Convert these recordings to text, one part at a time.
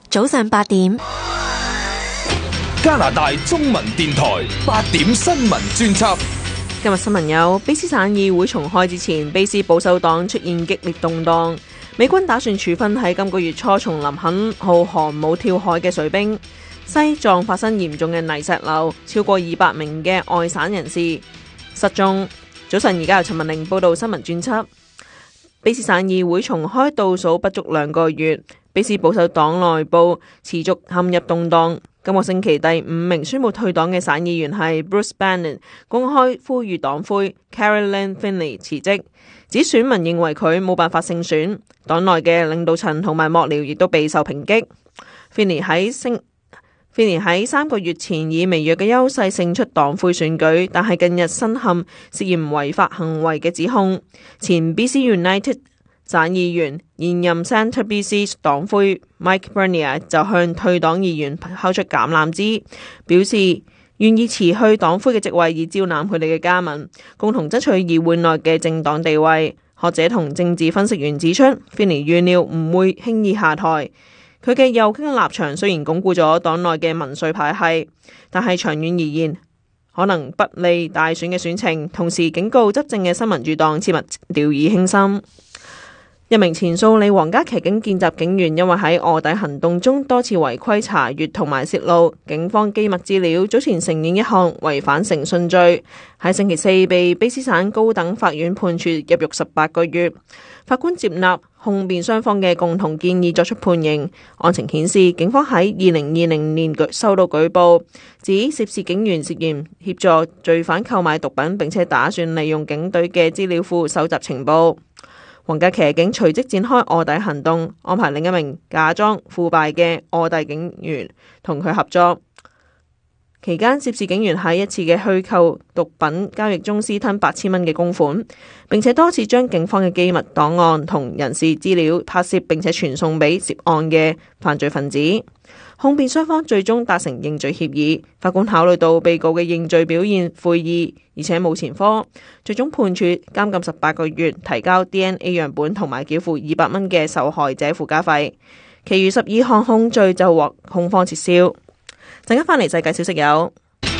早上8點， 加拿大中文電台8點新聞專輯。 今日新聞有：卑詩省議會重開之前，卑詩保守黨出現激烈動盪。美軍打算處分喺今個月初從林肯號航母跳海嘅水兵。西藏發生嚴重嘅泥石流，超過200名嘅外省人士失蹤。早晨，而家由陳文玲報道新聞專輯。卑詩省議會重開倒數不足2個月，卑詩保守黨內部持續陷入動盪。今個星期第5名宣布退黨嘅省議員係 Bruce Bannon， 公開呼籲黨魁 Caroline Finley 辭職，指選民認為佢冇辦法勝選。黨內嘅領導層同埋幕僚亦都備受抨擊。Finley 喺3個月前以微弱嘅優勢勝出黨魁選舉，但係近日身陷涉嫌違法行為嘅指控。前 BC United 省議員、現任 Centre BC 黨魁 Mike Bernier 就向退黨議員拋出橄欖枝，表示願意辭去黨魁嘅職位，以招攬佢哋嘅家民，共同爭取議會內嘅政黨地位。學者同政治分析員指出，Finley 預料唔會輕易下台。佢嘅右傾立場雖然鞏固咗黨內嘅民粹派系，但係長遠而言可能不利大選嘅選情。同時警告執政嘅新民主黨切勿掉以輕心。一名前蘇里皇家騎警見習警員因為喺臥底行動中多次違規查閱同埋洩露警方機密資料，早前承認一項違反誠信罪，喺星期4被卑詩省高等法院判處入獄18個月。法官接納控辯雙方嘅共同建議作出判刑。案情顯示，警方喺2020年收到舉報，指涉事警員涉嫌協助罪犯購買毒品，並且打算利用警隊嘅資料庫搜集情報。皇家騎警隨即展開臥底行動，安排另一名假裝腐敗嘅臥底警員同佢合作。期間，涉事警員喺一次嘅虛構毒品交易中私吞8000蚊嘅公款，並且多次將警方嘅機密檔案同人事資料拍攝並且傳送俾涉案嘅犯罪分子。控辯雙方最終達成認罪協議，法官考慮到被告嘅認罪表現悔意，而且冇前科，最終判處監禁18個月，提交 DNA 樣本同埋繳付200蚊嘅受害者附加費。其餘12項控罪就獲控方撤銷。陣間翻嚟世界消息有：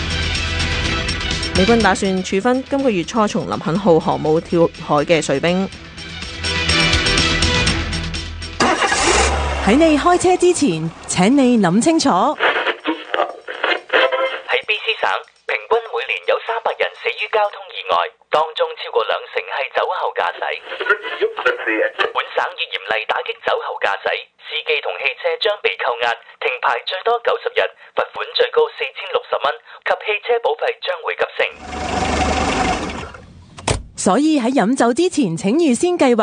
美軍打算處分今個月初從林肯號航母跳海嘅水兵。 喺你開車之前，請你諗清楚。 喺卑詩省，平均每年有300人死於交通意外，當中超過20%係酒後駕駛。本省已嚴厲打擊酒後駕駛，司機同汽車將被扣押、停牌最多90日，罰款最高4060蚊，及汽車保費將會急升。 所以喺飲酒之前，請預先計劃。